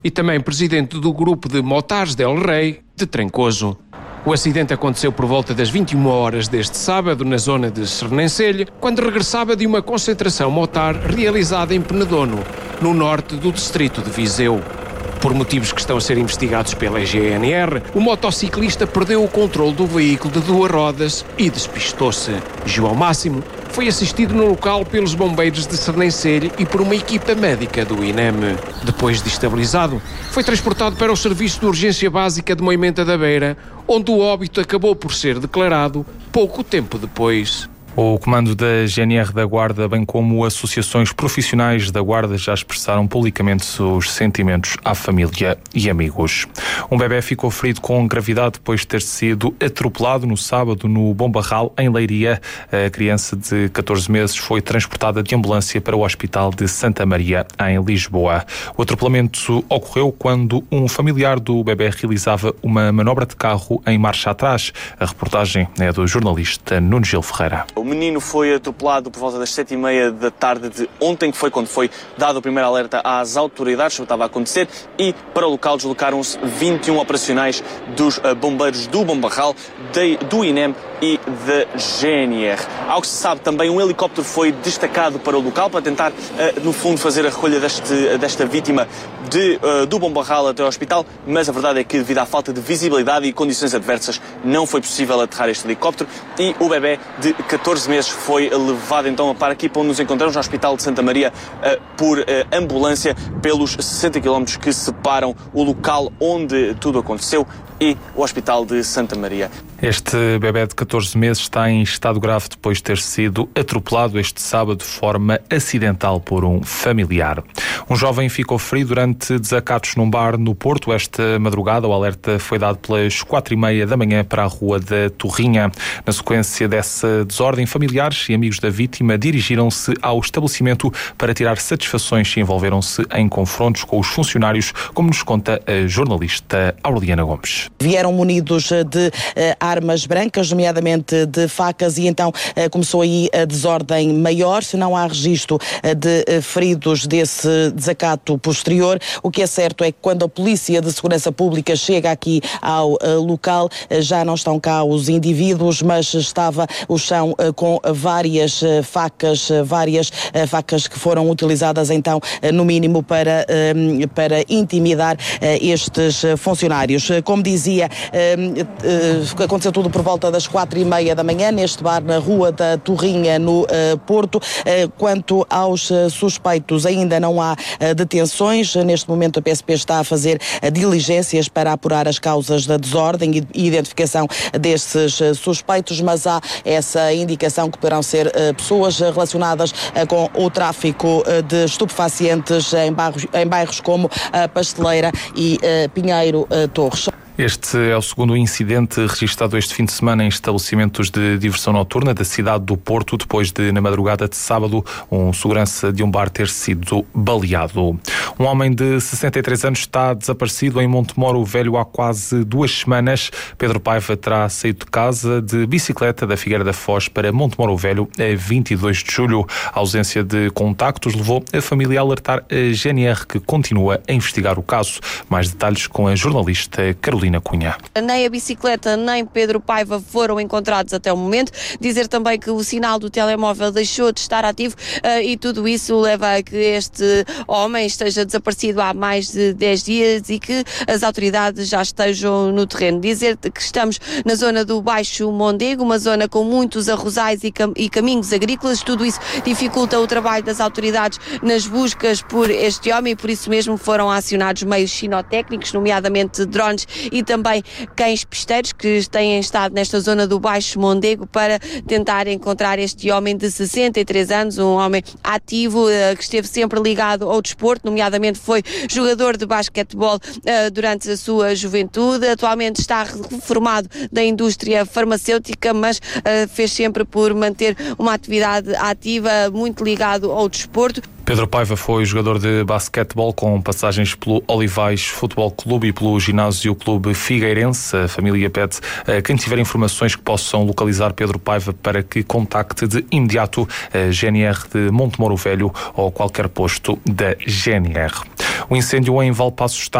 e também presidente do grupo de motares Del Rey de Trancoso. O acidente aconteceu por volta das 21 horas deste sábado na zona de Sernancelho, quando regressava de uma concentração motar realizada em Penedono, no norte do distrito de Viseu. Por motivos que estão a ser investigados pela GNR, o motociclista perdeu o controle do veículo de duas rodas e despistou-se. João Máximo foi assistido no local pelos bombeiros de Sernancelho e por uma equipa médica do INEM. Depois de estabilizado, foi transportado para o Serviço de Urgência Básica de Moimenta da Beira, onde o óbito acabou por ser declarado pouco tempo depois. O comando da GNR da Guarda, bem como associações profissionais da Guarda, já expressaram publicamente os sentimentos à família e amigos. Um bebê ficou ferido com gravidade depois de ter sido atropelado no sábado no Bombarral, em Leiria. A criança de 14 meses foi transportada de ambulância para o Hospital de Santa Maria, em Lisboa. O atropelamento ocorreu quando um familiar do bebê realizava uma manobra de carro em marcha atrás. A reportagem é do jornalista Nuno Gil Ferreira. O menino foi atropelado por volta das 7h30 da tarde de ontem, que foi quando foi dado o primeiro alerta às autoridades sobre o que estava a acontecer, e para o local deslocaram-se 21 operacionais dos bombeiros do Bombarral, do INEM e da GNR. Ao que se sabe, também um helicóptero foi destacado para o local para tentar, no fundo, fazer a recolha desta vítima do Bombarral até ao hospital, mas a verdade é que, devido à falta de visibilidade e condições adversas, não foi possível aterrar este helicóptero e o bebê de 14 meses foi levado então para aqui, para onde nos encontramos, no Hospital de Santa Maria, por ambulância, pelos 60 km que separam o local onde tudo aconteceu e o Hospital de Santa Maria. Este bebé de 14 meses está em estado grave depois de ter sido atropelado este sábado de forma acidental por um familiar. Um jovem ficou ferido durante desacatos num bar no Porto esta madrugada. O alerta foi dado pelas 4h30 da manhã para a Rua da Torrinha. Na sequência dessa desordem, familiares e amigos da vítima dirigiram-se ao estabelecimento para tirar satisfações e envolveram-se em confrontos com os funcionários, como nos conta a jornalista Aureliana Gomes. Vieram munidos de armas brancas, nomeadamente de facas, e então começou aí a desordem maior. Se não há registro de feridos desse desacato posterior, o que é certo é que quando a Polícia de Segurança Pública chega aqui ao local, já não estão cá os indivíduos, mas estava o chão com várias facas que foram utilizadas então, no mínimo, para intimidar estes funcionários. Como dizia, aconteceu tudo por volta das 4h30 da manhã, neste bar na Rua da Torrinha, no Porto. Quanto aos suspeitos, ainda não há detenções. Neste momento a PSP está a fazer diligências para apurar as causas da desordem e identificação desses suspeitos, mas há essa indicação que poderão ser pessoas relacionadas com o tráfico de estupefacientes em bairros como a Pasteleira e Pinheiro Torres. Este é o segundo incidente registrado este fim de semana em estabelecimentos de diversão noturna da cidade do Porto, depois de, na madrugada de sábado, um segurança de um bar ter sido baleado. Um homem de 63 anos está desaparecido em Montemoro Velho há quase 2 semanas. Pedro Paiva terá saído de casa de bicicleta da Figueira da Foz para Montemoro Velho a 22 de julho. A ausência de contactos levou a família a alertar a GNR, que continua a investigar o caso. Mais detalhes com a jornalista Carolina Cunha. Nem a bicicleta nem Pedro Paiva foram encontrados até o momento. Dizer também que o sinal do telemóvel deixou de estar ativo e tudo isso leva a que este homem esteja desaparecido há mais de 10 dias e que as autoridades já estejam no terreno. Dizer que estamos na zona do Baixo Mondego, uma zona com muitos arrozais e caminhos agrícolas. Tudo isso dificulta o trabalho das autoridades nas buscas por este homem e por isso mesmo foram acionados meios sinotécnicos, nomeadamente drones e também cães pisteiros que têm estado nesta zona do Baixo Mondego para tentar encontrar este homem de 63 anos, um homem ativo que esteve sempre ligado ao desporto, nomeadamente foi jogador de basquetebol durante a sua juventude. Atualmente está reformado da indústria farmacêutica, mas fez sempre por manter uma atividade ativa muito ligado ao desporto. Pedro Paiva foi jogador de basquetebol com passagens pelo Olivais Futebol Clube e pelo Ginásio Clube Figueirense. A família pede a quem tiver informações que possam localizar Pedro Paiva para que contacte de imediato a GNR de Montemoro Velho ou qualquer posto da GNR. O incêndio em Valpaços está